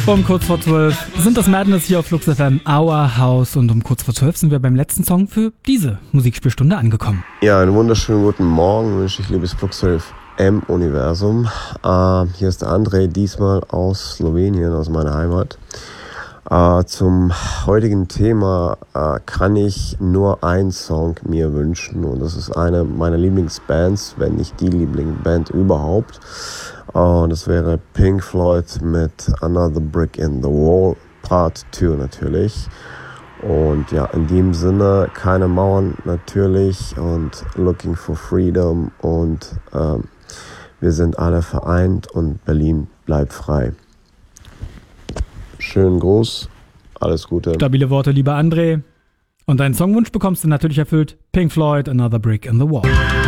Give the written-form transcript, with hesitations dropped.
Um kurz vor 12 sind das Madness hier auf Flux FM, Our House. Und um kurz vor 12 sind wir beim letzten Song für diese Musikspielstunde angekommen. Ja, einen wunderschönen guten Morgen wünsche ich, liebes Flux FM-Universum. Hier ist der André, diesmal aus Slowenien, aus meiner Heimat. Zum heutigen Thema kann ich nur einen Song mir wünschen. Und das ist eine meiner Lieblingsbands, wenn nicht die Lieblingsband überhaupt. Das wäre Pink Floyd mit Another Brick in the Wall, Part 2 natürlich. Und ja, in dem Sinne, keine Mauern natürlich und Looking for Freedom. Und wir sind alle vereint und Berlin bleibt frei. Schönen Gruß, alles Gute. Stabile Worte, lieber André. Und deinen Songwunsch bekommst du natürlich erfüllt. Pink Floyd, Another Brick in the Wall.